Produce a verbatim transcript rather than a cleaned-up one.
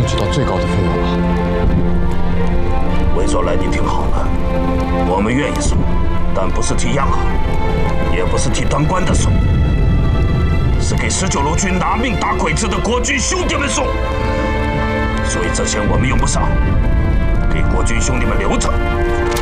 争取到最高的费用啊！ 韦佐来，你听好了，我们愿意送，但不是替样好，也不是替当官的送，是给十九路军拿命打鬼子的国军兄弟们送。所以这钱我们用不上，给国军兄弟们留着。